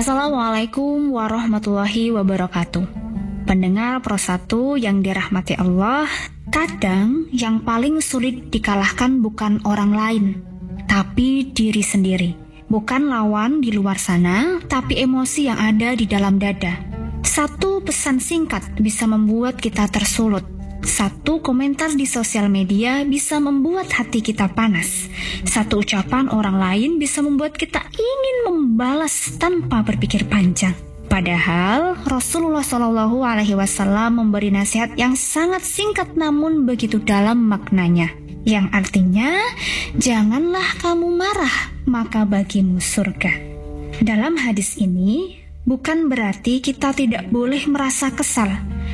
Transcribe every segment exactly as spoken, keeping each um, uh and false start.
Assalamualaikum warahmatullahi wabarakatuh. Pendengar Pro satu yang dirahmati Allah, kadang yang paling sulit dikalahkan bukan orang lain, tapi diri sendiri. Bukan lawan di luar sana, tapi emosi yang ada di dalam dada. Satu pesan singkat bisa membuat kita tersulut. Satu komentar di sosial media bisa membuat hati kita panas. Satu ucapan orang lain bisa membuat kita ingin membalas tanpa berpikir panjang. Padahal Rasulullah shallallahu alaihi wasallam memberi nasihat yang sangat singkat namun begitu dalam maknanya. Yang artinya, janganlah kamu marah, maka bagimu surga. Dalam hadis ini, bukan berarti kita tidak boleh merasa kesal.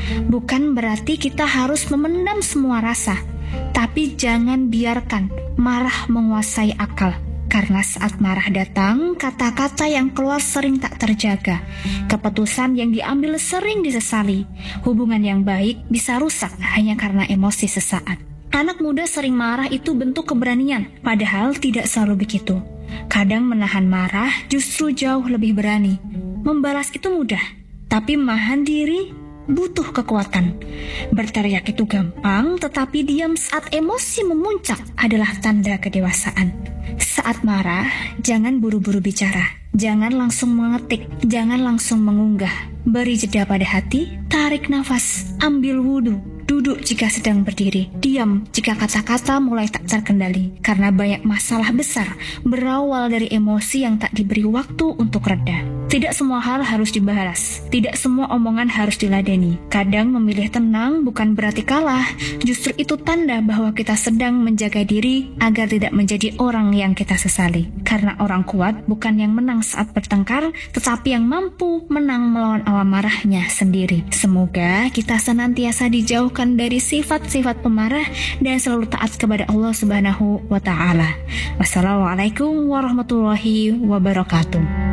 Bukan berarti kita harus memendam semua rasa. Tapi jangan biarkan marah menguasai akal. Karena saat marah datang, kata-kata yang keluar sering tak terjaga. Keputusan yang diambil sering disesali. Hubungan yang baik bisa rusak hanya karena emosi sesaat. Anak muda sering marah itu bentuk keberanian, padahal tidak selalu begitu. Kadang menahan marah justru jauh lebih berani. Membalas itu mudah, tapi menahan diri butuh kekuatan. Berteriak itu gampang, tetapi diam saat emosi memuncak adalah tanda kedewasaan. Saat marah, jangan buru-buru bicara. Jangan langsung mengetik, jangan langsung mengunggah. Beri jeda pada hati, tarik nafas, ambil wudhu. Duduk jika sedang berdiri, diam jika kata-kata mulai tak terkendali. Karena banyak masalah besar berawal dari emosi yang tak diberi waktu untuk reda. Tidak semua hal harus dibalas, tidak semua omongan harus diladeni. Kadang memilih tenang bukan berarti kalah, justru itu tanda bahwa kita sedang menjaga diri agar tidak menjadi orang yang kita sesali. Karena orang kuat bukan yang menang saat bertengkar, tetapi yang mampu menang melawan alam marahnya sendiri. Semoga kita senantiasa dijauhkan dari sifat-sifat pemarah dan selalu taat kepada Allah Subhanahu wa Ta'ala. Wassalamualaikum warahmatullahi wabarakatuh.